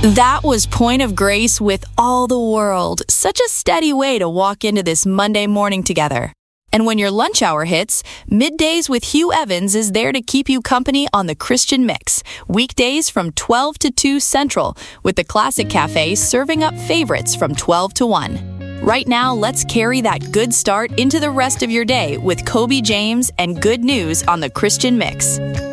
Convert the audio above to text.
That was Point of Grace with All the World. Such a steady way to walk into this Monday morning together. And when your lunch hour hits, Middays with Hugh Evans is there to keep you company on the Christian Mix. Weekdays from 12 to 2 Central, with the Classic Cafe serving up favorites from 12 to 1. Right now, let's carry that good start into the rest of your day with Kobe James and Good News on the Christian Mix.